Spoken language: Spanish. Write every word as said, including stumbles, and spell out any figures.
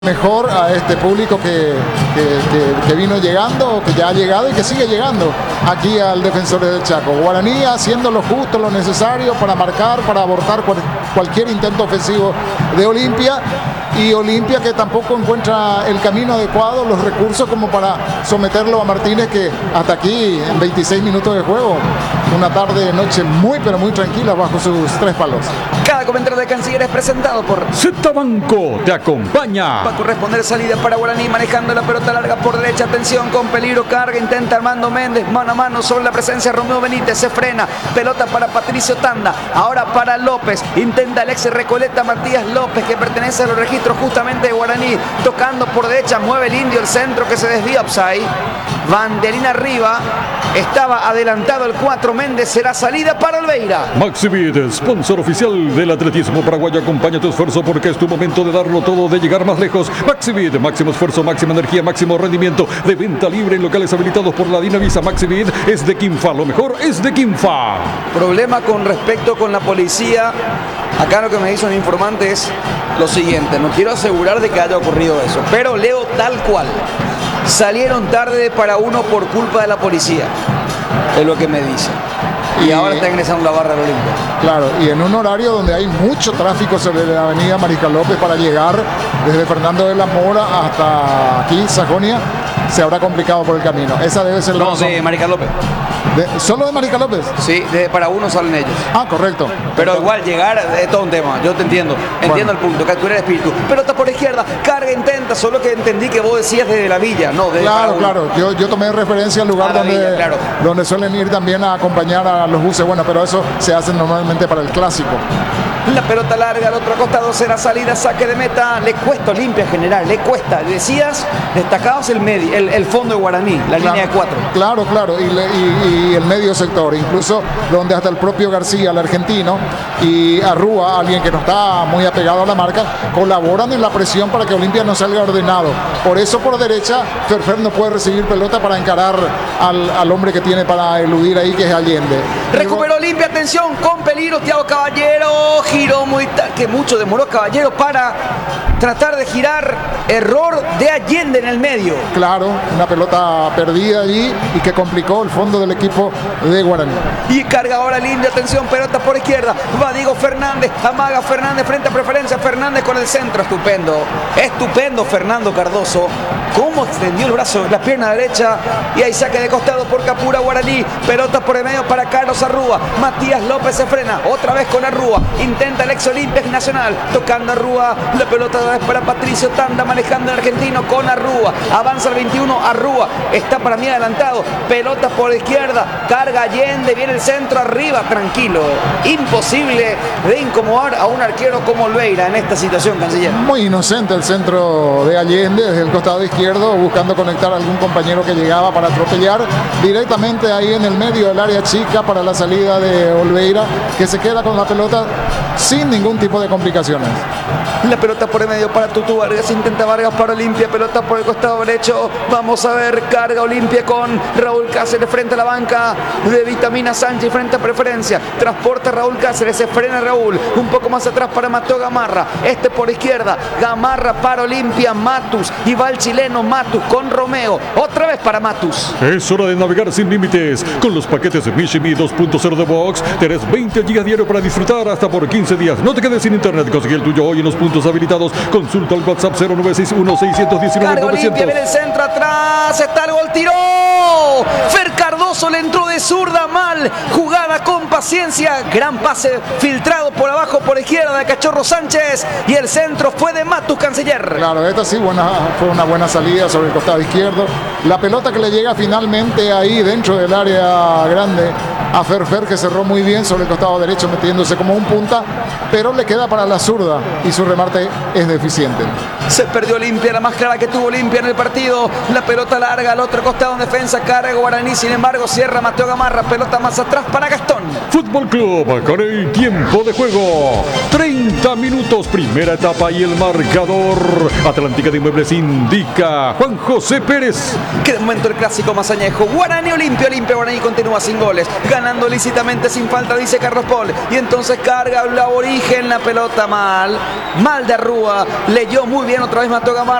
mejor a este público que, que, que, que vino llegando, que ya ha llegado y que sigue llegando aquí al Defensores del Chaco. Guaraní haciendo lo justo, lo necesario para marcar, para abortar cual, cualquier intento ofensivo de Olimpia, y Olimpia que tampoco encuentra el camino adecuado, los recursos como para someterlo a Martínez, que hasta aquí en veintiséis minutos de juego, una tarde, noche muy pero muy tranquila bajo sus tres palos. Cada comentario de Canciller es presentado por Z Banco, te acompaña. Va a corresponder salida para Guaraní, manejando la pelota larga por derecha, atención con peligro, carga, intenta Armando Méndez, mano a mano sobre la presencia de Romeo Benítez, se frena, pelota para Patricio Tanda, ahora para López, intenta el ex Recoleta Matías López, que pertenece a los registros justamente de Guaraní, tocando por derecha, mueve el indio, el centro que se desvía, offside, banderina arriba, estaba adelantado el cuatro, Méndez, será salida para Olveira. Maxibit, sponsor oficial del atletismo paraguayo, acompaña tu esfuerzo porque es tu momento de darlo todo, de llegar más lejos. Maxibit, máximo esfuerzo, máxima energía, máximo rendimiento, de venta libre en locales habilitados por la Dinavisa. Maxibit es de Quinfa, lo mejor es de Quinfa. Problema con respecto con la policía. Acá lo que me dice un informante es lo siguiente, no quiero asegurar de que haya ocurrido eso, pero leo tal cual. Salieron tarde para uno por culpa de la policía, es lo que me dice. Y, y ahora está ingresando la barra del Olimpia. Claro, y en un horario donde hay mucho tráfico sobre la avenida Mariscal López para llegar desde Fernando de la Mora hasta aquí, Sajonia, se habrá complicado por el camino. Esa debe ser la No, razón. de Mariscal López. De, ¿Solo de Mariscal López? Sí, de, para uno salen ellos. Ah, correcto. Pero igual llegar es todo un tema, yo te entiendo. Entiendo bueno. El punto, capturar el espíritu. Pelota por izquierda, carga, intenta, solo que entendí que vos decías desde la villa, no, desde Claro, claro, yo, yo tomé referencia al lugar donde, villa, claro. donde suelen ir también a acompañar a los buses, bueno, pero eso se hace normalmente para el clásico. La pelota larga al otro costado será salida, saque de meta, le cuesta Olimpia general, le cuesta. Decías, destacados el medio, el, el fondo de Guaraní, la claro, línea de cuatro. Claro, claro, y, le, y, y el medio sector, incluso donde hasta el propio García, el argentino, y Arrúa, alguien que no está muy apegado a la marca, colaboran en la presión para que Olimpia no salga ordenado. Por eso por derecha, Ferfer no puede recibir pelota para encarar al, al hombre que tiene para eludir ahí, que es Allende. Recuperó Olimpia, atención, con peligro, Thiago Caballero, giró muy tarde, que mucho demoró Caballero para tratar de girar, error de Allende en el medio. Claro, una pelota perdida allí y que complicó el fondo del equipo de Guaraní. Y carga ahora el indio, atención, pelota por izquierda, va Diego Fernández, amaga Fernández frente a preferencia, Fernández con el centro, estupendo, estupendo Fernando Cardoso, cómo extendió el brazo, la pierna derecha, y ahí saque de costado por Capura Guaraní, pelota por el medio para Carlos Arrúa, Matías López se frena, otra vez con Arrúa, intenta el ex Olimpia Nacional, tocando Arrúa, la pelota otra vez para Patricio Tanda, manejando el argentino con Arrúa, avanza el veintiuno, Arrúa, está para mí adelantado, pelota por izquierda, carga Allende, viene el centro arriba, tranquilo, imposible de incomodar a un arquero como Olveira en esta situación, Canciller. Muy inocente el centro de Allende desde el costado izquierdo, buscando conectar a algún compañero que llegaba para atropellar directamente ahí en el medio del área chica para la salida de Olveira, que se queda con la pelota sin ningún tipo de complicaciones. La pelota por el medio para Tutu Vargas, intenta Vargas para Olimpia, pelota por el costado derecho, vamos a ver, carga Olimpia con Raúl Cáceres frente a la banca de Vitamina Sánchez frente a preferencia, transporta Raúl Cáceres, se frena Raúl, un poco más atrás para Mateo Gamarra, este por izquierda, Gamarra para Olimpia, Matus, y va el chileno Matus con Romeo, otra vez para Matus. Es hora de navegar sin límites con los paquetes de Mishimi dos punto cero de Box, tenés veinte gigas diario para disfrutar hasta por quince días, no te quedes sin internet, consigue el tuyo hoy en los puntos habilitados, consulta el WhatsApp cero nueve seis uno seis uno nueve Carga nueve cero Olimpia, cero. viene el centro atrás, está el gol, tiró, Fer Cardoso le entró de zurda mal, jugada con paciencia, gran pase filtrado por abajo por izquierda de Cachorro Sánchez y el centro fue de Matus, Canciller. Claro, esta sí buena, fue una buena salida sobre el costado izquierdo, la pelota que le llega finalmente ahí dentro del área grande a Ferfer, que cerró muy bien sobre el costado derecho metiéndose como un punta, pero le queda para la zurda y su remate es deficiente. Se perdió Olimpia, la más clara que tuvo Olimpia en el partido, la pelota larga al otro costado en defensa, carga Guaraní, sin embargo cierra Mateo Gamarra, pelota más atrás para Gastón. Fútbol Club con el tiempo de juego, treinta minutos, primera etapa y el marcador. Atlántica de Inmuebles indica Juan José Pérez. Que de momento el clásico más añejo, Guaraní Olimpia, Olimpia Guaraní continúa sin goles, gana ganando lícitamente sin falta, dice Carlos Paul. Y entonces carga el aborigen, la pelota mal. Mal de Rúa. Leyó muy bien otra vez Mateo Gamarra.